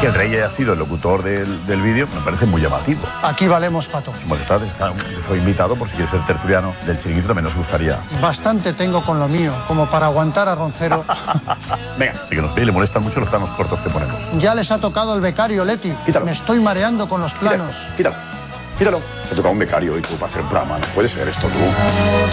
que el rey haya sido el locutor del vídeo me parece muy llamativo. Aquí valemos, Pato. Bueno, soy invitado por si quieres ser tertuliano del Chiringuito, también nos gustaría. Bastante tengo con lo mío, como para aguantar a Roncero. Venga, sí que le molestan mucho los planos cortos que ponemos. Ya les ha tocado el becario, Leti. Quítalo. Me estoy mareando con los planos. Quítalo. Te toca un becario y tú para hacer un programa. No puede ser esto tú.